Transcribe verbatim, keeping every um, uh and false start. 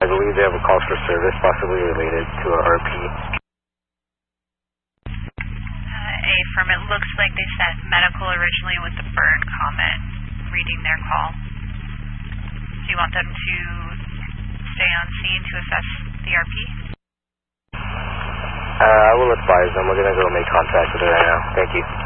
I believe they have a call for service, possibly related to a R P. Uh, A firm, it looks like they sent medical originally with the burn comment, reading their call. Do you want them to stay on scene to assess the R P? Uh, I will advise them. We're going to go make contact with her right now. Thank you.